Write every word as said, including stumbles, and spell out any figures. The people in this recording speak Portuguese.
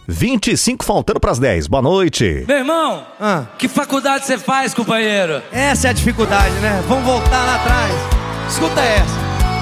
vinte e cinco faltando pras dez. Boa noite. Meu irmão, Ah. que faculdade você faz, companheiro? Essa é a dificuldade, né? Vamos voltar lá atrás. Escuta essa.